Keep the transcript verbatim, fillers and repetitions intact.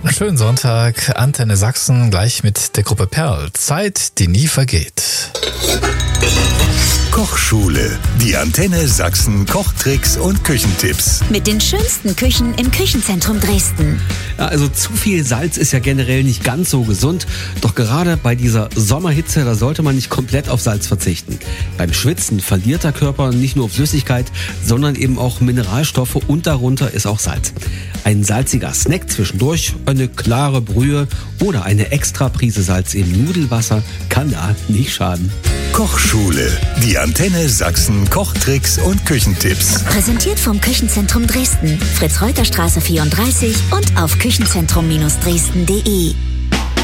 Schönen Sonntag, Antenne Sachsen, gleich mit der Gruppe Perl. Zeit, die nie vergeht. Kochschule. Die Antenne Sachsen Kochtricks und Küchentipps. Mit den schönsten Küchen im Küchenzentrum Dresden. Ja, also zu viel Salz ist ja generell nicht ganz so gesund. Doch gerade bei dieser Sommerhitze, da sollte man nicht komplett auf Salz verzichten. Beim Schwitzen verliert der Körper nicht nur Flüssigkeit, sondern eben auch Mineralstoffe und darunter ist auch Salz. Ein salziger Snack zwischendurch, eine klare Brühe oder eine extra Prise Salz im Nudelwasser kann da nicht schaden. Kochschule. Die Antenne Sachsen Kochtricks und Küchentipps. Präsentiert vom Küchenzentrum Dresden. Fritz-Reuter-Straße vierunddreißig und auf küchenzentrum Dresden punkt de.